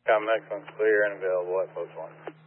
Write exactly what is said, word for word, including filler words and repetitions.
Com, next one's clear and available at post one.